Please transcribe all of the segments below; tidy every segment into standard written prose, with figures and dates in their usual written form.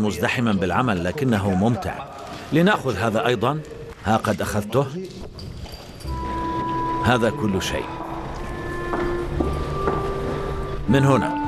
مزدحما بالعمل لكنه ممتع. لنأخذ هذا أيضا. ها قد أخذته. هذا كل شيء. من هنا.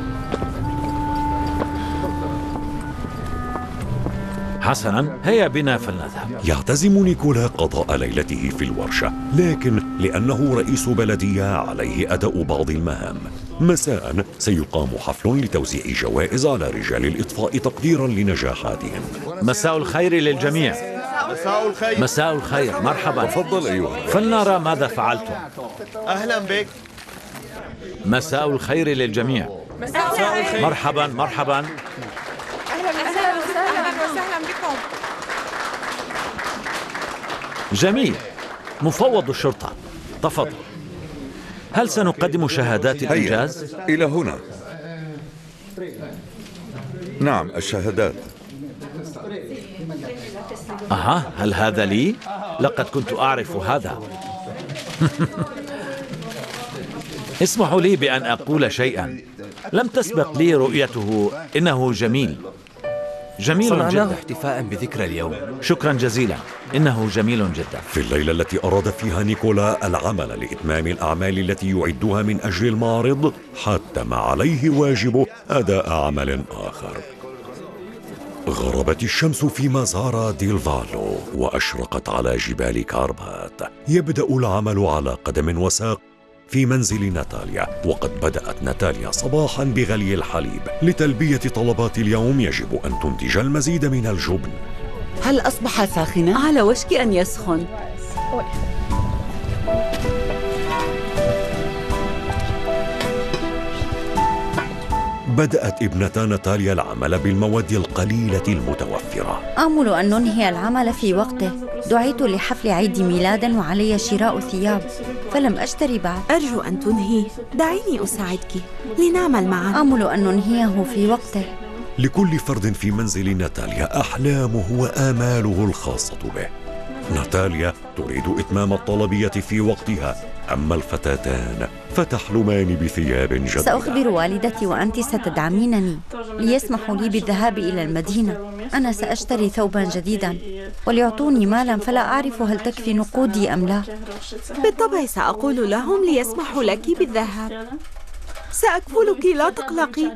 حسنا، هيا بنا فلنذهب. يعتزم نيكولا قضاء ليلته في الورشة، لكن لأنه رئيس بلدية عليه أداء بعض المهام. مساء سيقام حفل لتوزيع جوائز على رجال الإطفاء تقديرا لنجاحاتهم. مساء الخير للجميع. مساء الخير. مساء الخير، مرحبا. تفضل أيها. فلنرى ماذا فعلتم. أهلا بك. مساء الخير للجميع. مساء الخير. مرحبا مرحبا. أهلا وسهلا بكم. جميل. مفوض الشرطة، تفضل. هل سنقدم شهادات الإنجاز؟ إلى هنا. نعم، الشهادات. هل هذا لي؟ لقد كنت أعرف هذا. اسمحوا لي بأن أقول شيئا. لم تسبق لي رؤيته. إنه جميل. جميل صنعناه جدا. احتفاء بذكرى اليوم. شكرا جزيلا. إنه جميل جدا. في الليلة التي أراد فيها نيكولا العمل لإتمام الأعمال التي يعدها من أجل المعرض، حتم عليه واجبه أداء عمل آخر. غربت الشمس في مزارة ديل فالو وأشرقت على جبال كاربات. يبدأ العمل على قدم وساق في منزل ناتاليا، وقد بدأت ناتاليا صباحا بغلي الحليب. لتلبية طلبات اليوم يجب أن تنتج المزيد من الجبن. هل أصبح ساخنا؟ على وشك أن يسخن. بدأت ابنتا ناتاليا العمل بالمواد القليلة المتوفرة. آمل أن ننهي العمل في وقته. دعيت لحفل عيد ميلاد وعلي شراء ثياب، فلم أشتري بعد. أرجو أن تنهي. دعيني أساعدك لنعمل معا. آمل أن ننهيه في وقته. لكل فرد في منزل ناتاليا أحلامه وآماله الخاصة به. ناتاليا تريد إتمام الطلبية في وقتها، أما الفتاتان فتحلمان بثياب جديدة. سأخبر والدتي وأنت ستدعمينني ليسمحوا لي بالذهاب إلى المدينة. أنا سأشتري ثوبا جديدا وليعطوني مالا، فلا أعرف هل تكفي نقودي أم لا. بالطبع سأقول لهم ليسمحوا لك بالذهاب. سأكفلك، لا تقلقي.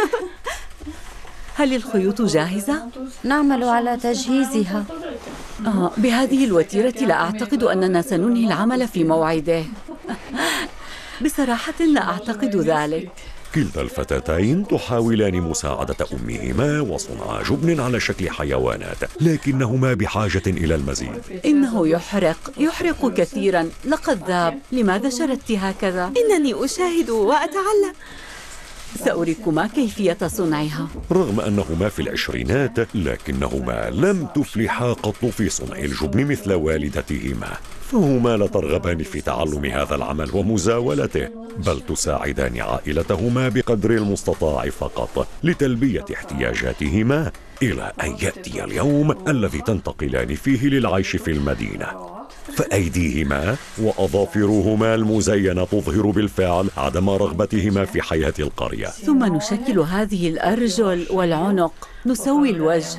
هل الخيوط جاهزة؟ نعمل على تجهيزها. بهذه الوتيرة لا أعتقد أننا سننهي العمل في موعده. بصراحة لا أعتقد ذلك. كلتا الفتاتين تحاولان مساعدة أمهما وصنع جبن على شكل حيوانات، لكنهما بحاجة إلى المزيد. إنه يحرق كثيرا. لقد ذاب. لماذا شردت هكذا؟ إنني أشاهد وأتعلم. سأريكما كيفية صنعها. رغم أنهما في العشرينات، لكنهما لم تفلحا قط في صنع الجبن مثل والدتهما، فهما لا ترغبان في تعلم هذا العمل ومزاولته، بل تساعدان عائلتهما بقدر المستطاع فقط لتلبية احتياجاتهما، إلى أن يأتي اليوم الذي تنتقلان فيه للعيش في المدينة. فأيديهما وأظافرهما المزينة تظهر بالفعل عدم رغبتهما في حياة القرية. ثم نشكل هذه الأرجل والعنق، نسوي الوجه.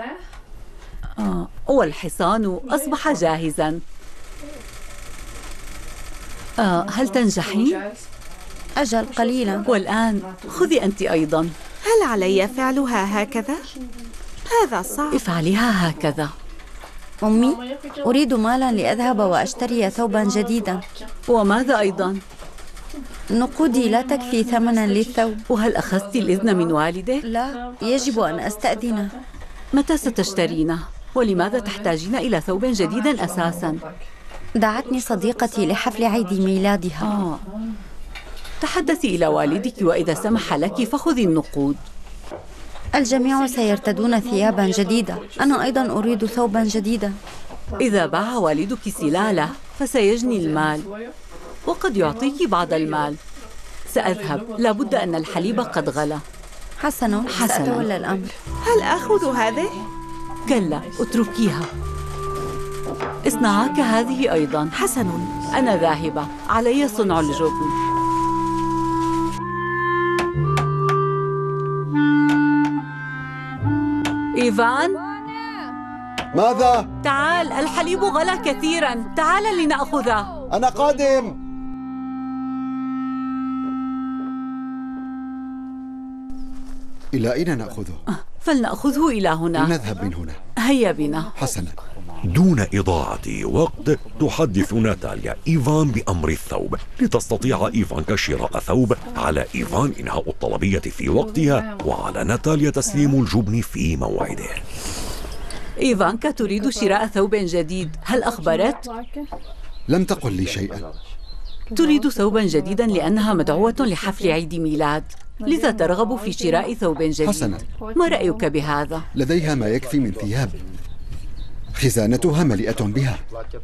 والحصان أصبح جاهزا. هل تنجحين؟ أجل قليلا. والآن خذي أنت أيضا. هل علي فعلها هكذا؟ هذا صعب. افعليها هكذا. أمي، أريد مالا لأذهب وأشتري ثوبا جديدا. وماذا أيضا؟ نقودي لا تكفي ثمنا للثوب. وهل أخذت الإذن من والدك؟ لا، يجب أن أستأذنه. متى ستشترينه؟ ولماذا تحتاجين إلى ثوب جديد أساسا؟ دعتني صديقتي لحفل عيد ميلادها. تحدثي إلى والدك، وإذا سمح لك فخذي النقود. الجميع سيرتدون ثيابا جديدة. أنا أيضا أريد ثوبا جديدا. إذا باع والدك سلالة فسيجني المال، وقد يعطيك بعض المال. سأذهب، لابد أن الحليب قد غلى. حسنا. سأتولى الأمر. هل أخذ هذه؟ كلا، اتركيها. اصنعاك هذه أيضا. حسن. أنا ذاهبة، علي صنع الجبن. إيفان، ماذا؟ تعال، الحليب غلى كثيرا، تعال لنأخذه. أنا قادم. إلى أين نأخذه؟ فلنأخذه إلى هنا. لنذهب من هنا. هيا بنا. حسنا. دون إضاعة وقت تحدث ناتاليا إيفان بأمر الثوب لتستطيع إيفانكا شراء ثوب، على إيفان إنهاء الطلبية في وقتها، وعلى ناتاليا تسليم الجبن في موعده. إيفانكا تريد شراء ثوب جديد، هل أخبرت؟ لم تقل لي شيئا. تريد ثوبا جديدا لأنها مدعوة لحفل عيد ميلاد، لذا ترغب في شراء ثوب جديد. حسنا. ما رأيك بهذا؟ لديها ما يكفي من ثياب، خزانتها مليئة بها.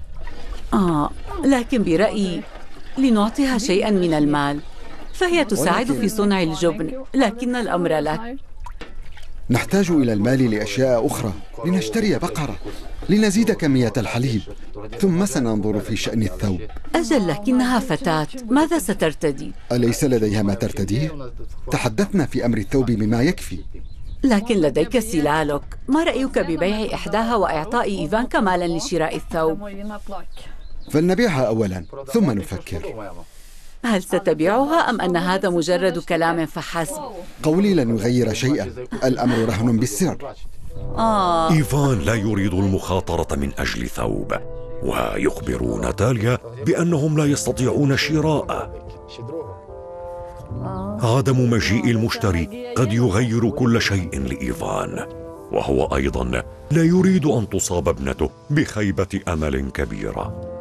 لكن برأيي لنعطيها شيئا من المال، فهي تساعد في صنع الجبن، لكن الأمر لك. نحتاج إلى المال لأشياء أخرى، لنشتري بقرة، لنزيد كمية الحليب، ثم سننظر في شأن الثوب. أجل، لكنها فتاة، ماذا سترتدي؟ أليس لديها ما ترتديه؟ تحدثنا في أمر الثوب بما يكفي. لكن لديك سلالك، ما رأيك ببيع إحداها وإعطاء إيفانكا مالا لشراء الثوب؟ فلنبيعها أولا ثم نفكر. هل ستبيعها أم أن هذا مجرد كلام فحسب؟ قولي لن يغير شيئا، الأمر رهن بالسر. إيفان لا يريد المخاطرة من أجل ثوب، ويخبر ناتاليا بأنهم لا يستطيعون شراءه. عدم مجيء المشتري قد يغير كل شيء لإيفان، وهو أيضا لا يريد أن تصاب ابنته بخيبة أمل كبيرة.